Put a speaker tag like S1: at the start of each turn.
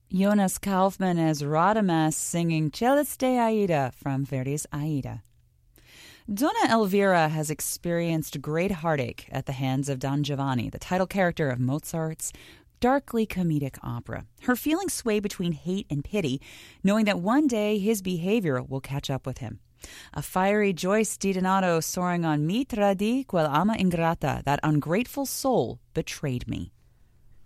S1: Jonas Kaufmann as Radames singing Celeste Aida from Verdi's Aida. Donna Elvira has experienced great heartache at the hands of Don Giovanni, the title character of Mozart's darkly comedic opera. Her feelings sway between hate and pity, knowing that one day his behavior will catch up with him. A fiery Joyce DiDonato soaring on Mi tradii quel ama ingrata, that ungrateful soul betrayed me.